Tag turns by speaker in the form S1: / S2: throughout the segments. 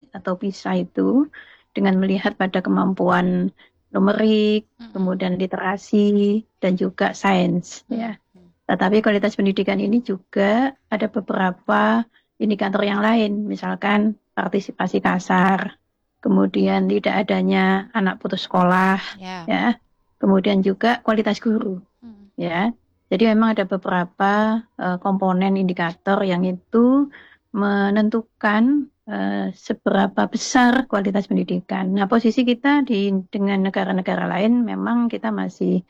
S1: atau PISA itu dengan melihat pada kemampuan numerik, kemudian literasi, dan juga sains. Ya. Tetapi kualitas pendidikan ini juga ada beberapa indikator yang lain, misalkan partisipasi kasar, kemudian tidak adanya anak putus sekolah, ya, kemudian juga kualitas guru, ya. Jadi memang ada beberapa komponen indikator yang itu menentukan seberapa besar kualitas pendidikan. Nah, posisi kita dengan negara-negara lain memang kita masih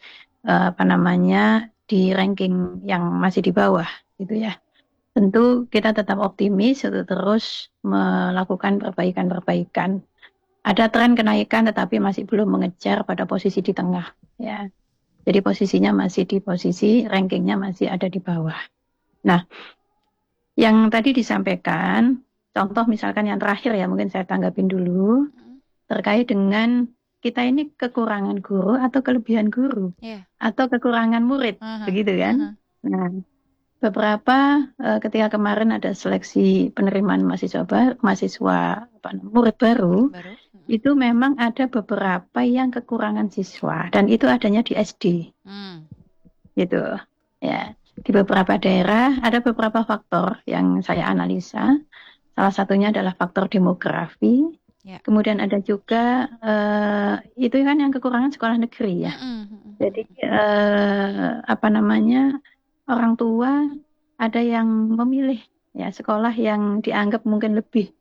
S1: di ranking yang masih di bawah, gitu ya. Tentu kita tetap optimis untuk terus melakukan perbaikan-perbaikan. Ada tren kenaikan, tetapi masih belum mengejar pada posisi di tengah, ya. Jadi posisinya masih di posisi rankingnya masih ada di bawah. Nah, yang tadi disampaikan, contoh misalkan yang terakhir ya, mungkin saya tanggapin dulu, terkait dengan kita ini kekurangan guru atau kelebihan guru, atau kekurangan murid, begitu kan? Nah, beberapa ketika kemarin ada seleksi penerimaan mahasiswa murid baru, itu memang ada beberapa yang kekurangan siswa dan itu adanya di SD, gitu ya. Di beberapa daerah ada beberapa faktor yang saya analisa. Salah satunya adalah faktor demografi. Kemudian ada juga itu kan yang kekurangan sekolah negeri ya. Jadi orang tua ada yang memilih ya sekolah yang dianggap mungkin lebih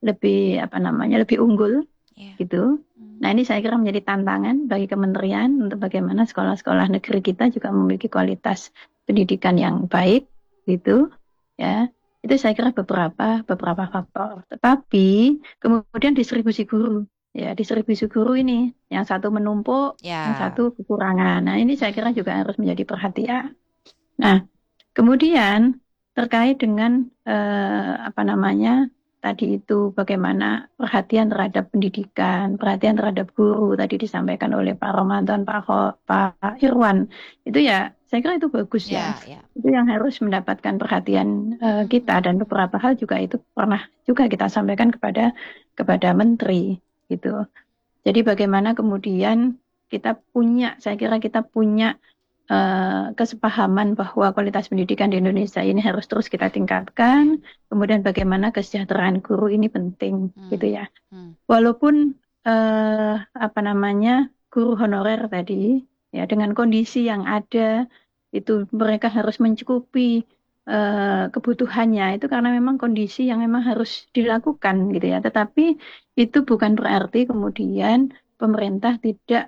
S1: unggul gitu. Nah, ini saya kira menjadi tantangan bagi kementerian untuk bagaimana sekolah-sekolah negeri kita juga memiliki kualitas pendidikan yang baik gitu ya. Itu saya kira beberapa faktor. Tetapi kemudian distribusi guru ini yang satu menumpuk, yang satu kekurangan. Nah, ini saya kira juga harus menjadi perhatian. Nah, kemudian terkait dengan tadi itu bagaimana perhatian terhadap pendidikan, perhatian terhadap guru tadi disampaikan oleh Pak Ramadan, Pak Irwan. Itu ya, saya kira itu bagus ya. Itu yang harus mendapatkan perhatian kita dan beberapa hal juga itu pernah juga kita sampaikan kepada menteri gitu. Jadi bagaimana kemudian saya kira kita punya kesepahaman bahwa kualitas pendidikan di Indonesia ini harus terus kita tingkatkan. Kemudian bagaimana kesejahteraan guru ini penting, gitu ya. Walaupun guru honorer tadi, ya dengan kondisi yang ada itu mereka harus mencukupi kebutuhannya itu karena memang kondisi yang memang harus dilakukan, gitu ya. Tetapi itu bukan berarti kemudian pemerintah tidak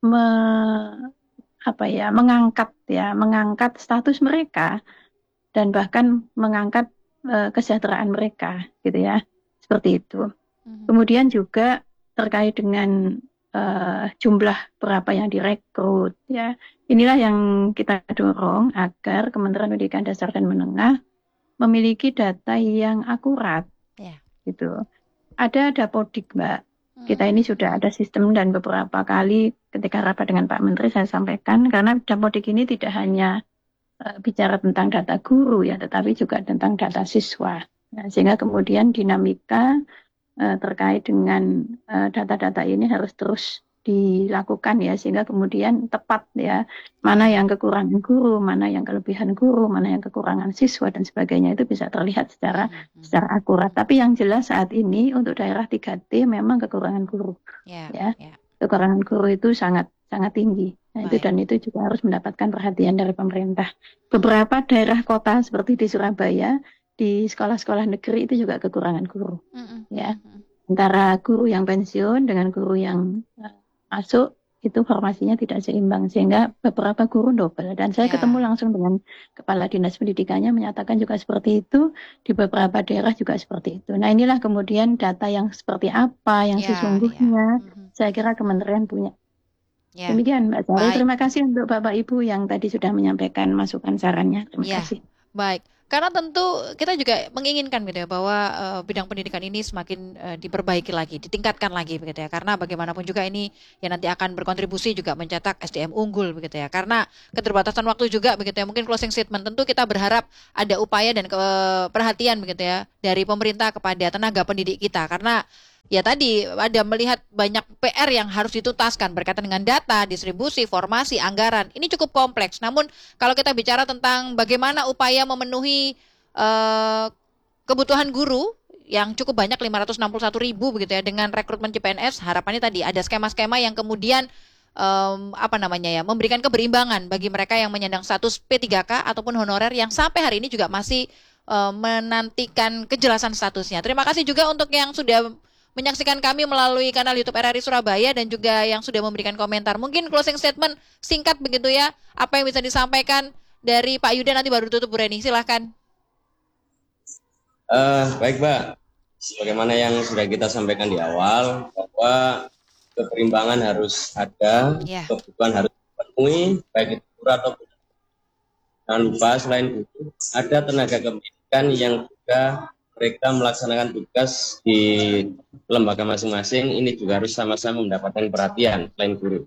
S1: mengangkat status mereka dan bahkan mengangkat kesejahteraan mereka, gitu ya, seperti itu. Kemudian juga terkait dengan jumlah berapa yang direkrut, ya, inilah yang kita dorong agar Kementerian Pendidikan Dasar dan Menengah memiliki data yang akurat, gitu. Ada Dapodik, Mbak. Kita ini sudah ada sistem dan beberapa kali ketika rapat dengan Pak Menteri saya sampaikan karena Dapodik ini tidak hanya bicara tentang data guru ya, tetapi juga tentang data siswa. Nah, sehingga kemudian dinamika terkait dengan data-data ini harus terus dilakukan ya, sehingga kemudian tepat ya mana yang kekurangan guru, mana yang kelebihan guru, mana yang kekurangan siswa dan sebagainya itu bisa terlihat secara akurat. Tapi yang jelas saat ini untuk daerah 3T memang kekurangan guru, kekurangan guru itu sangat tinggi. Nah, itu juga harus mendapatkan perhatian dari pemerintah. Beberapa daerah kota seperti di Surabaya di sekolah-sekolah negeri itu juga kekurangan guru, ya. Antara guru yang pensiun dengan guru yang masuk itu formasinya tidak seimbang sehingga beberapa guru double dan saya ketemu langsung dengan kepala dinas pendidikannya menyatakan juga seperti itu di beberapa daerah juga seperti itu. Nah, inilah kemudian data yang seperti apa yang sesungguhnya saya kira kementerian punya. Demikian Mbak Sari. Terima kasih untuk Bapak Ibu yang tadi sudah menyampaikan masukan sarannya. Terima kasih.
S2: Baik. Karena tentu kita juga menginginkan gitu ya bahwa bidang pendidikan ini semakin diperbaiki lagi, ditingkatkan lagi begitu ya. Karena bagaimanapun juga ini yang nanti akan berkontribusi juga mencetak SDM unggul begitu ya. Karena keterbatasan waktu juga begitu ya. Mungkin closing statement tentu kita berharap ada upaya dan perhatian begitu ya dari pemerintah kepada tenaga pendidik kita. Karena ya tadi ada melihat banyak PR yang harus dituntaskan berkaitan dengan data, distribusi, formasi, anggaran. Ini cukup kompleks. Namun kalau kita bicara tentang bagaimana upaya memenuhi eh, kebutuhan guru yang cukup banyak 561.000 begitu ya dengan rekrutmen CPNS, harapannya tadi ada skema-skema yang kemudian apa namanya ya, memberikan keberimbangan bagi mereka yang menyandang status P3K ataupun honorer yang sampai hari ini juga masih menantikan kejelasan statusnya. Terima kasih juga untuk yang sudah menyaksikan kami melalui kanal YouTube RRI Surabaya dan juga yang sudah memberikan komentar. Mungkin closing statement singkat begitu ya, apa yang bisa disampaikan dari Pak Yuda, nanti baru tutup Bu Reni, silahkan.
S3: Baik Mbak, sebagaimana yang sudah kita sampaikan di awal, bahwa keberimbangan harus ada, kebutuhan harus dipenuhi, baik itu guru atau bukan. Jangan lupa selain itu, ada tenaga kependidikan yang juga mereka melaksanakan tugas di lembaga masing-masing, ini juga harus sama-sama mendapatkan perhatian selain guru.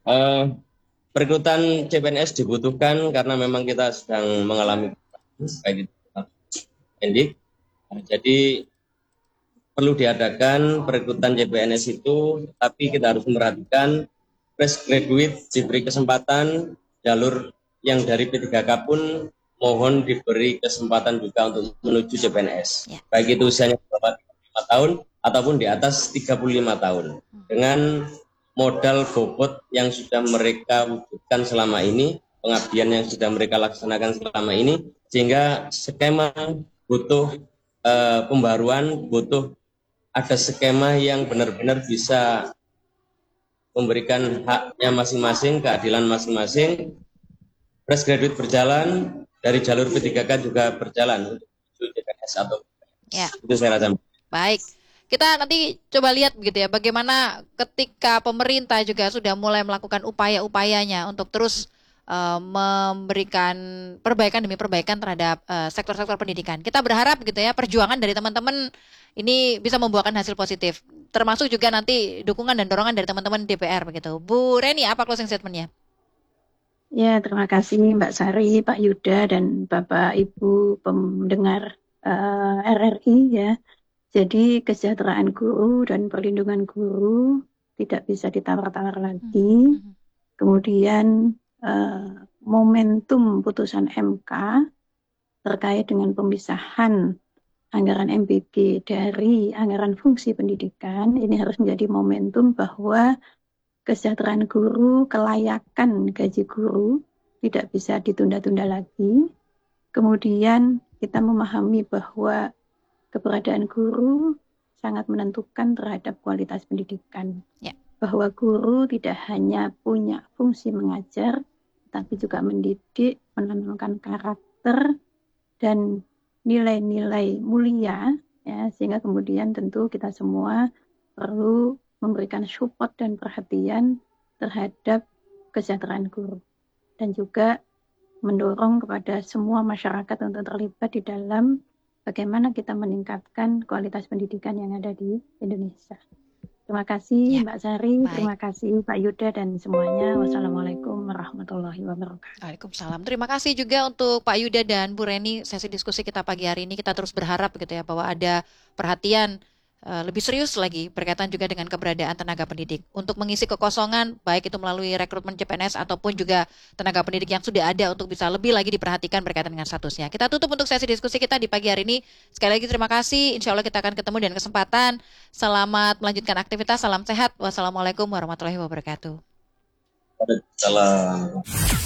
S3: Perekrutan CPNS dibutuhkan karena memang kita sedang mengalami baik itu pendidik. Jadi perlu diadakan perekrutan CPNS itu, tapi kita harus memperhatikan fresh graduate diberi kesempatan, jalur yang dari P3K pun mohon diberi kesempatan juga untuk menuju CPNS. Baik itu usianya 35 tahun ataupun di atas 35 tahun. Dengan modal bobot yang sudah mereka wujudkan selama ini, pengabdian yang sudah mereka laksanakan selama ini, sehingga skema butuh pembaruan, butuh ada skema yang benar-benar bisa memberikan haknya masing-masing, keadilan masing-masing. Fresh graduate berjalan, dari jalur P3K juga berjalan untuk CPNS atau itu saya rasa.
S2: Baik, kita nanti coba lihat begitu ya, bagaimana ketika pemerintah juga sudah mulai melakukan upaya-upayanya untuk terus memberikan perbaikan demi perbaikan terhadap sektor-sektor pendidikan. Kita berharap gitu ya, perjuangan dari teman-teman ini bisa membuahkan hasil positif, termasuk juga nanti dukungan dan dorongan dari teman-teman DPR begitu. Bu Reni, apa closing statement-nya?
S1: Ya, terima kasih Mbak Sari, Pak Yuda, dan Bapak Ibu pendengar RRI ya. Jadi kesejahteraan guru dan perlindungan guru tidak bisa ditawar-tawar lagi. Kemudian momentum putusan MK terkait dengan pemisahan anggaran MBG dari anggaran fungsi pendidikan, ini harus menjadi momentum bahwa kesejahteraan guru, kelayakan gaji guru tidak bisa ditunda-tunda lagi. Kemudian kita memahami bahwa keberadaan guru sangat menentukan terhadap kualitas pendidikan. Bahwa guru tidak hanya punya fungsi mengajar, tapi juga mendidik, menanamkan karakter dan nilai-nilai mulia, ya, sehingga kemudian tentu kita semua perlu memberikan support dan perhatian terhadap kesejahteraan guru dan juga mendorong kepada semua masyarakat untuk terlibat di dalam bagaimana kita meningkatkan kualitas pendidikan yang ada di Indonesia. Terima kasih Mbak Sari, terima kasih Pak Yuda dan semuanya. Wassalamualaikum warahmatullahi wabarakatuh.
S2: Waalaikumsalam. Terima kasih juga untuk Pak Yuda dan Bu Reni. Sesi diskusi kita pagi hari ini kita terus berharap gitu ya bahwa ada perhatian lebih serius lagi berkaitan juga dengan keberadaan tenaga pendidik untuk mengisi kekosongan, baik itu melalui rekrutmen CPNS ataupun juga tenaga pendidik yang sudah ada untuk bisa lebih lagi diperhatikan berkaitan dengan statusnya. Kita tutup untuk sesi diskusi kita di pagi hari ini. Sekali lagi terima kasih. Insya Allah kita akan ketemu dan kesempatan. Selamat melanjutkan aktivitas. Salam sehat. Wassalamualaikum warahmatullahi wabarakatuh.
S3: Waalaikumsalam.